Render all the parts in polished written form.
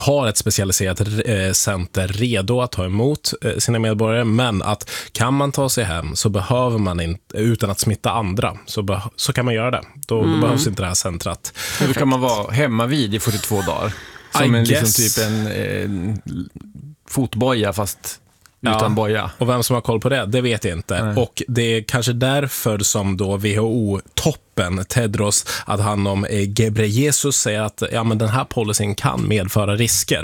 har ett specialiserat center redo att ta emot sina medborgare, men att kan man ta sig hem så behöver man inte, utan att smitta andra, så kan man göra det. Då behövs inte det här centret. Då kan man vara hemma vid i 42 dagar. Som typ en fotboja fast utan boja. Och vem som har koll på det vet jag inte. Nej. Och det är kanske därför som då WHO-toppen Tedros Adhanom Ghebreyesus säger att men den här policyn kan medföra risker.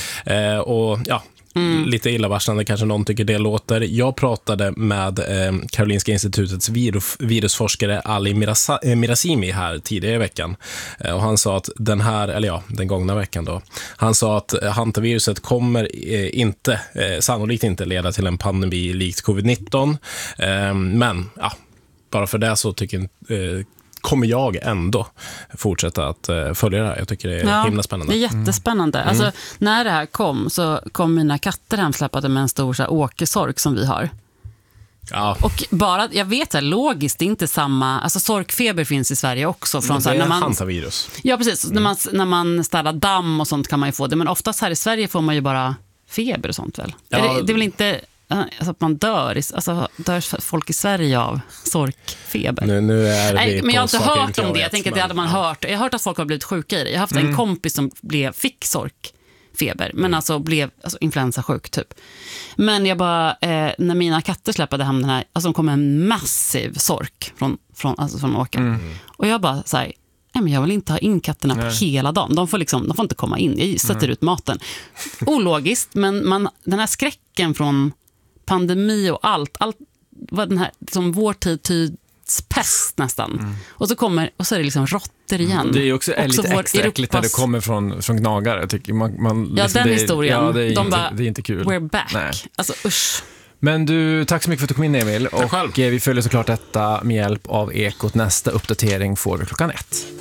Lite illavarslande kanske någon tycker det låter. Jag pratade med Karolinska institutets virusforskare Ali Mirazimi här tidigare i veckan, och han sa att den gångna veckan då, han sa att hantaviruset kommer sannolikt inte leda till en pandemi likt covid-19, men bara för det så kommer jag ändå fortsätta att följa det här. Jag tycker det är himla spännande. Det är jättespännande. Alltså, när det här kom så kom mina katter hemsläppade med en stor så här, åkersork som vi har. Ja. Och bara, jag vet att logiskt det är inte samma, alltså sorkfeber finns i Sverige också från det är hantavirus. Ja, precis. När man ställer damm och sånt kan man ju få det, men oftast här i Sverige får man ju bara feber och sånt väl. Ja. Det är väl inte alltså att man dör folk i Sverige av sorkfeber. Nu är Nej, men jag har inte hört om det. Jag tänker att det hade man hört. Jag har hört att folk har blivit sjuka i det. Jag har haft en kompis som fick sorkfeber, men alltså blev influensasjuk typ. Men jag bara när mina katter släppade hem den här, alltså de kom en massiv sork från åkern. Och jag bara så här, men jag vill inte ha in katterna på hela dagen. De får inte komma in. Jag sätter ut maten. Ologiskt, men den här skräcken från pandemi och allt var den här som vår tids pest nästan. Och så är det liksom råttor igen. Det är också lite extra äckligt när det kommer från gnagare. Jag tycker man den historien. Det är inte kul. We're back. Nej. Alltså usch. Men du, tack så mycket för att du kom in, Emil. Och vi följer såklart detta med hjälp av Ekot. Nästa uppdatering får vi 1:00.